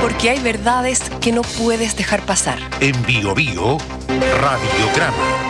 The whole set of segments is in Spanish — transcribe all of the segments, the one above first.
Porque hay verdades que no puedes dejar pasar. En Bio Bio, Radiograma.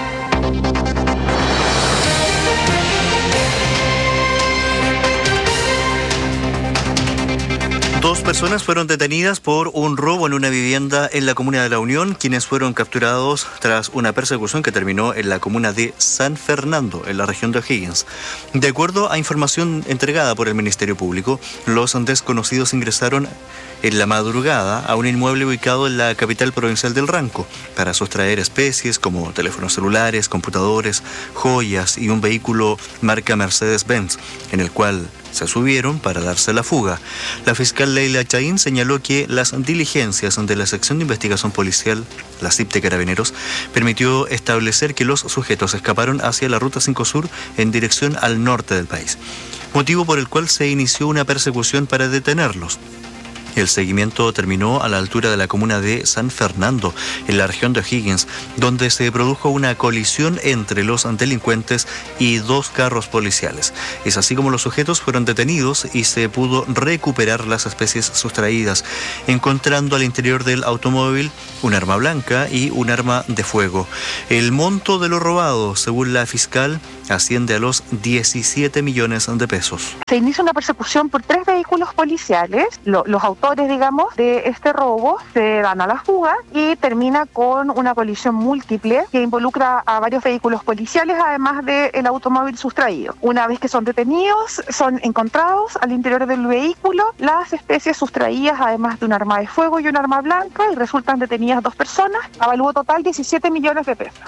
Dos personas fueron detenidas por un robo en una vivienda en la comuna de La Unión, quienes fueron capturados tras una persecución que terminó en la comuna de San Fernando, en la región de O'Higgins. De acuerdo a información entregada por el Ministerio Público, los desconocidos ingresaron en la madrugada a un inmueble ubicado en la capital provincial del Ranco para sustraer especies como teléfonos celulares, computadores, joyas y un vehículo marca Mercedes-Benz, en el cual se subieron para darse la fuga. La fiscal Leila Chaín señaló que las diligencias de la sección de investigación policial, la SIP de Carabineros, permitió establecer que los sujetos escaparon hacia la Ruta 5 Sur en dirección al norte del país, motivo por el cual se inició una persecución para detenerlos. El seguimiento terminó a la altura de la comuna de San Fernando, en la región de O'Higgins, donde se produjo una colisión entre los delincuentes y dos carros policiales. Es así como los sujetos fueron detenidos y se pudo recuperar las especies sustraídas, encontrando al interior del automóvil un arma blanca y un arma de fuego. El monto de lo robado, según la fiscal, asciende a los 17 millones de pesos. Se inicia una persecución por 3 vehículos policiales. Los autores, digamos, de este robo se dan a la fuga y termina con una colisión múltiple que involucra a varios vehículos policiales, además del automóvil sustraído. Una vez que son detenidos, son encontrados al interior del vehículo las especies sustraídas, además de un arma de fuego y un arma blanca, y resultan detenidas 2 personas. Avalúo total 17 millones de pesos.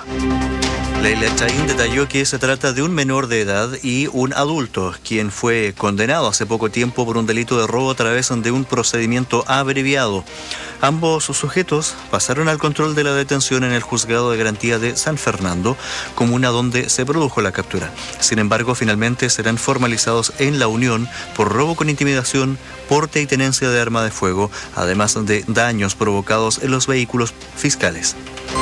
Leila Chaín detalló que se trata de un menor de edad y un adulto, quien fue condenado hace poco tiempo por un delito de robo a través de un procedimiento abreviado. Ambos sujetos pasaron al control de la detención en el juzgado de garantía de San Fernando, comuna donde se produjo la captura. Sin embargo, finalmente serán formalizados en La Unión por robo con intimidación, porte y tenencia de arma de fuego, además de daños provocados en los vehículos fiscales.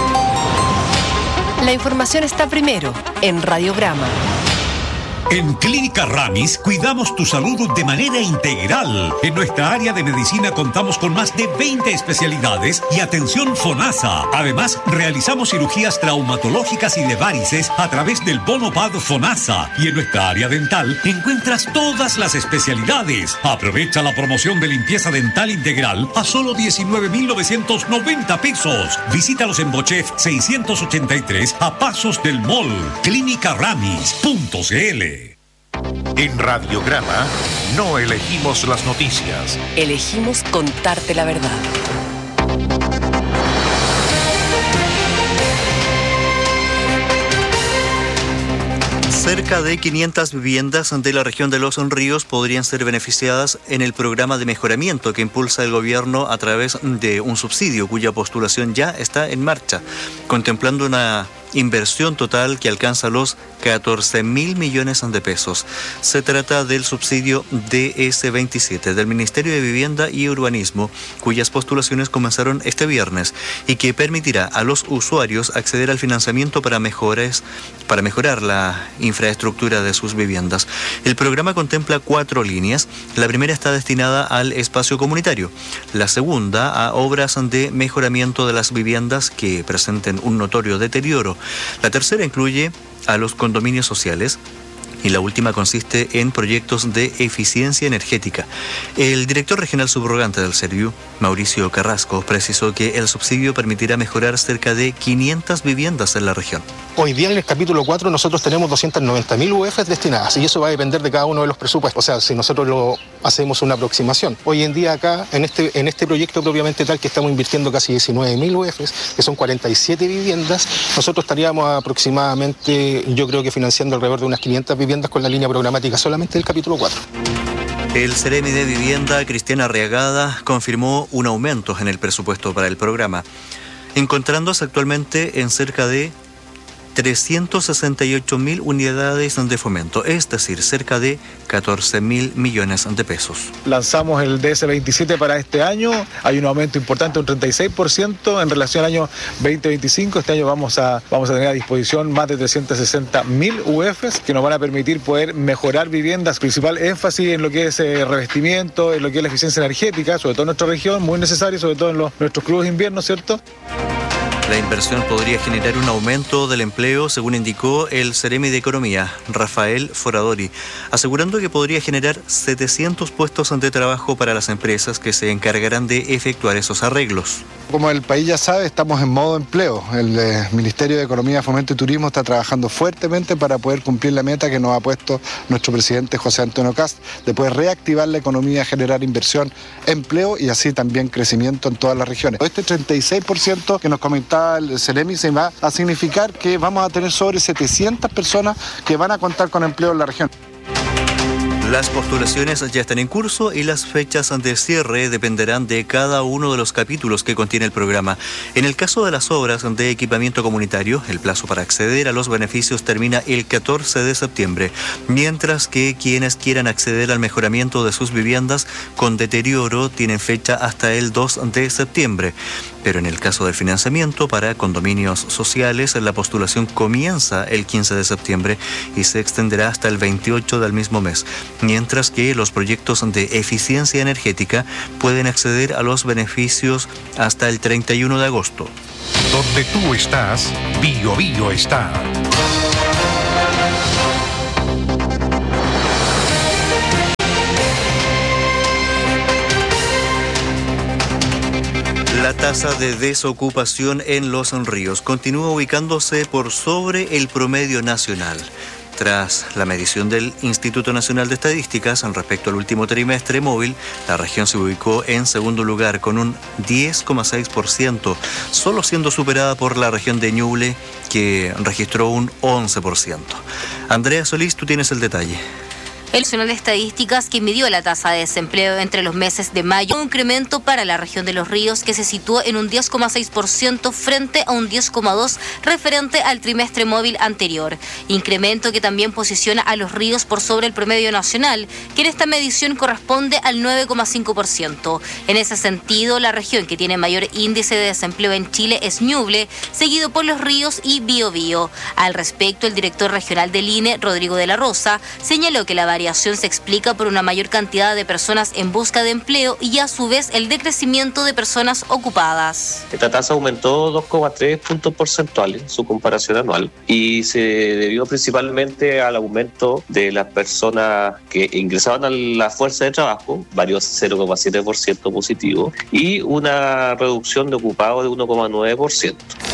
La información está primero en Radiograma. En Clínica Ramis cuidamos tu salud de manera integral. En nuestra área de medicina contamos con más de 20 especialidades y atención FONASA. Además, realizamos cirugías traumatológicas y de varices a través del bono PAD FONASA. Y en nuestra área dental encuentras todas las especialidades. Aprovecha la promoción de limpieza dental integral a solo 19.990 pesos. Visítalos en Bochef 683 a pasos del Mall. Clínicaramis.cl. En Radiograma no elegimos las noticias. Elegimos contarte la verdad. Cerca de 500 viviendas de la región de Los Ríos podrían ser beneficiadas en el programa de mejoramiento que impulsa el gobierno a través de un subsidio cuya postulación ya está en marcha, contemplando una inversión total que alcanza los 14.000 millones de pesos. Se trata del subsidio DS27 del Ministerio de Vivienda y Urbanismo, cuyas postulaciones comenzaron este viernes y que permitirá a los usuarios acceder al financiamiento para mejorar la infraestructura de sus viviendas. El programa contempla 4 líneas. La primera está destinada al espacio comunitario, la segunda a obras de mejoramiento de las viviendas que presenten un notorio deterioro. La tercera incluye a los condominios sociales y la última consiste en proyectos de eficiencia energética. El director regional subrogante del SERVIU, Mauricio Carrasco, precisó que el subsidio permitirá mejorar cerca de 500 viviendas en la región. Hoy día en el capítulo 4 nosotros tenemos 290.000 UF destinadas y eso va a depender de cada uno de los presupuestos. O sea, si nosotros lo hacemos una aproximación. Hoy en día acá, en este proyecto propiamente tal que estamos invirtiendo casi 19.000 UFs, que son 47 viviendas, nosotros estaríamos aproximadamente, yo creo que financiando alrededor de unas 500 viviendas con la línea programática solamente del capítulo 4. El Seremi de Vivienda, Cristiana Arriagada, confirmó un aumento en el presupuesto para el programa, encontrándose actualmente en cerca de 368.000 unidades de fomento, es decir, cerca de 14.000 millones de pesos. Lanzamos el DS27 para este año, hay un aumento importante, un 36% en relación al año 2025. Este año vamos a tener a disposición más de 360.000 UFs que nos van a permitir poder mejorar viviendas, principal énfasis en lo que es revestimiento, en lo que es la eficiencia energética, sobre todo en nuestra región, muy necesario, sobre todo en nuestros crudos inviernos, ¿cierto? La inversión podría generar un aumento del empleo, según indicó el Ceremi de Economía, Rafael Foradori, asegurando que podría generar 700 puestos de trabajo para las empresas que se encargarán de efectuar esos arreglos. Como el país ya sabe, estamos en modo empleo. El Ministerio de Economía, Fomento y Turismo está trabajando fuertemente para poder cumplir la meta que nos ha puesto nuestro presidente José Antonio Kast, de poder reactivar la economía, generar inversión, empleo y así también crecimiento en todas las regiones. Este 36% que nos comentaba el Ceremi se va a significar que vamos a tener sobre 700 personas que van a contar con empleo en la región. Las postulaciones ya están en curso y las fechas de cierre dependerán de cada uno de los capítulos que contiene el programa. En el caso de las obras de equipamiento comunitario, el plazo para acceder a los beneficios termina el 14 de septiembre, mientras que quienes quieran acceder al mejoramiento de sus viviendas con deterioro tienen fecha hasta el 2 de septiembre. Pero en el caso del financiamiento para condominios sociales, la postulación comienza el 15 de septiembre y se extenderá hasta el 28 del mismo mes, mientras que los proyectos de eficiencia energética pueden acceder a los beneficios hasta el 31 de agosto. Donde tú estás, Bio Bio está. La tasa de desocupación en los ríos continúa ubicándose por sobre el promedio nacional. Tras la medición del Instituto Nacional de Estadísticas respecto al último trimestre móvil, la región se ubicó en segundo lugar con un 10,6%, solo siendo superada por la región de Ñuble, que registró un 11%. Andrea Solís, tú tienes el detalle. El Nacional de Estadísticas, que midió la tasa de desempleo entre los meses de mayo, un incremento para la región de Los Ríos que se situó en un 10,6% frente a un 10,2% referente al trimestre móvil anterior. Incremento que también posiciona a Los Ríos por sobre el promedio nacional, que en esta medición corresponde al 9,5%. En ese sentido, la región que tiene mayor índice de desempleo en Chile es Ñuble, seguido por Los Ríos y Biobío. Al respecto, el director regional del INE, Rodrigo de la Rosa, señaló que la variación se explica por una mayor cantidad de personas en busca de empleo y a su vez el decrecimiento de personas ocupadas. Esta tasa aumentó 2,3 puntos porcentuales en su comparación anual y se debió principalmente al aumento de las personas que ingresaban a la fuerza de trabajo, varió 0,7% positivo, y una reducción de ocupados de 1,9%.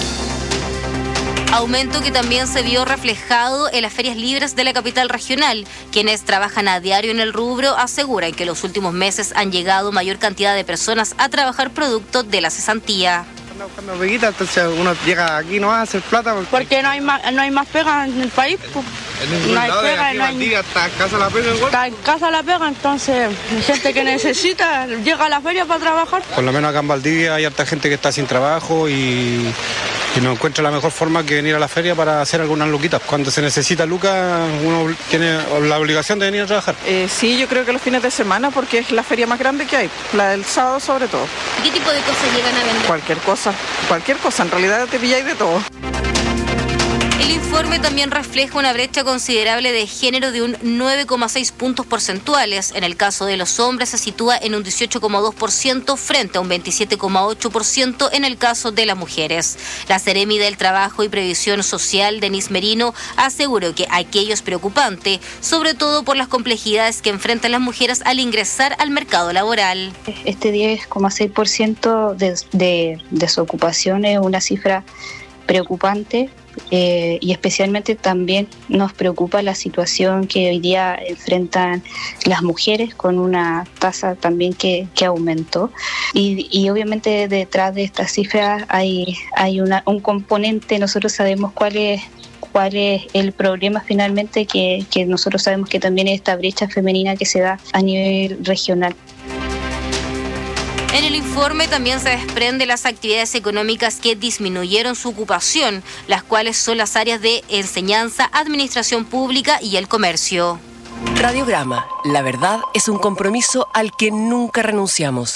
Aumento que también se vio reflejado en las ferias libres de la capital regional. Quienes trabajan a diario en el rubro aseguran que en los últimos meses han llegado mayor cantidad de personas a trabajar producto de la cesantía. Buscando peguita, entonces uno llega aquí no va a hacer plata porque no hay más pega en el país. No hay pega, no hay. Está en casa la pega igual. Está en casa la pega, entonces gente que necesita llega a la feria para trabajar. Por lo menos acá en Valdivia hay harta gente que está sin trabajo y no encuentra la mejor forma que venir a la feria para hacer algunas luquitas. Cuando se necesita lucas, uno tiene la obligación de venir a trabajar. Sí, yo creo que los fines de semana, porque es la feria más grande que hay, la del sábado sobre todo. ¿Qué tipo de cosas llegan a vender? Cualquier cosa, en realidad te pilláis de todo. El informe también refleja una brecha considerable de género de un 9,6 puntos porcentuales. En el caso de los hombres se sitúa en un 18,2% frente a un 27,8% en el caso de las mujeres. La Ceremi del Trabajo y Previsión Social, Denise Merino, aseguró que aquello es preocupante, sobre todo por las complejidades que enfrentan las mujeres al ingresar al mercado laboral. Este 10,6% de desocupación es una cifra preocupante. Y especialmente también nos preocupa la situación que hoy día enfrentan las mujeres con una tasa también que aumentó y obviamente detrás de estas cifras hay un componente. Nosotros sabemos cuál es el problema finalmente, que nosotros sabemos que también es esta brecha femenina que se da a nivel regional. En el informe también se desprende las actividades económicas que disminuyeron su ocupación, las cuales son las áreas de enseñanza, administración pública y el comercio. Radiograma, la verdad es un compromiso al que nunca renunciamos.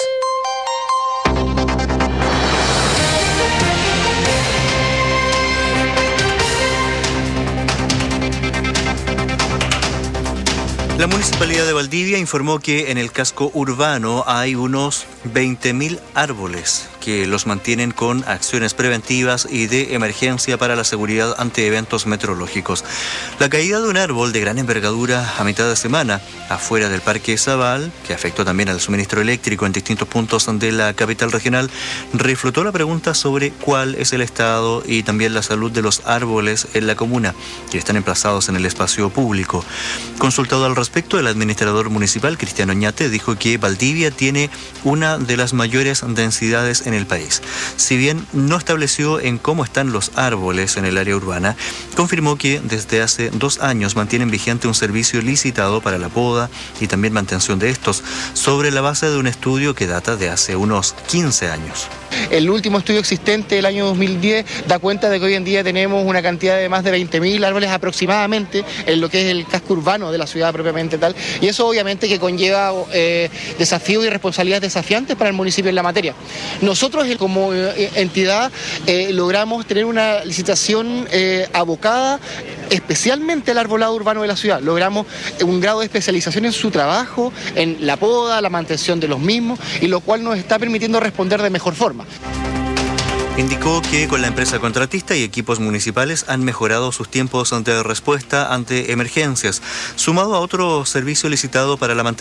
La Municipalidad de Valdivia informó que en el casco urbano hay unos 20.000 árboles que los mantienen con acciones preventivas y de emergencia para la seguridad ante eventos meteorológicos. La caída de un árbol de gran envergadura a mitad de semana afuera del Parque Zabal, que afectó también al suministro eléctrico en distintos puntos de la capital regional, reflotó la pregunta sobre cuál es el estado y también la salud de los árboles en la comuna, que están emplazados en el espacio público. Consultado al respecto, el administrador municipal, Cristiano Oñate, dijo que Valdivia tiene una de las mayores densidades en el país. Si bien no estableció en cómo están los árboles en el área urbana, confirmó que desde hace 2 años mantienen vigente un servicio licitado para la poda y también mantención de estos, sobre la base de un estudio que data de hace unos 15 años. El último estudio existente del año 2010 da cuenta de que hoy en día tenemos una cantidad de más de 20.000 árboles aproximadamente en lo que es el casco urbano de la ciudad propiamente tal, y eso obviamente que conlleva desafíos y responsabilidades desafiantes para el municipio en la materia. Nosotros como entidad logramos tener una licitación abocada especialmente al arbolado urbano de la ciudad. Logramos un grado de especialización en su trabajo, en la poda, la mantención de los mismos, y lo cual nos está permitiendo responder de mejor forma. Indicó que con la empresa contratista y equipos municipales han mejorado sus tiempos de respuesta ante emergencias, sumado a otro servicio licitado para la mantención